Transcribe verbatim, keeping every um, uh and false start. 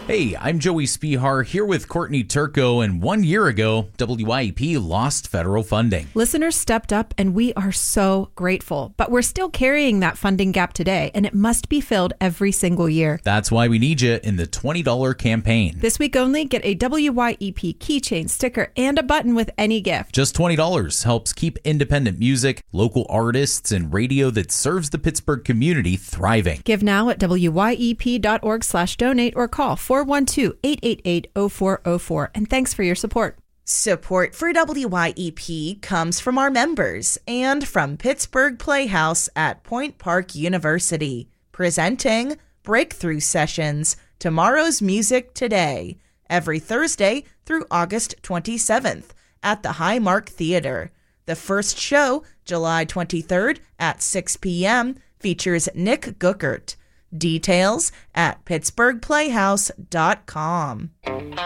Hey, I'm Joey Spihar here with Courtney Turco, and one year ago, W I E P lost federal funding. Listeners stepped up, and we are so grateful. But we're still carrying that funding gap today, and it must be filled every single year. That's why we need you in the twenty dollars campaign. This week only, get a W Y E P keychain, sticker, and a button with any gift. Just twenty dollars helps keep independent music, local artists, and radio that serves the Pittsburgh community thriving. Give now at W Y E P dot org slash donate or call four one two, eight eight eight, zero four zero four. And thanks for your support. Support for W Y E P comes from our members and from Pittsburgh Playhouse at Point Park University, presenting Breakthrough Sessions, Tomorrow's Music Today, every Thursday through August twenty-seventh at the Highmark Theater. The first show, July twenty-third at six p.m., features Nick Guckert. Details at pittsburgh playhouse dot com.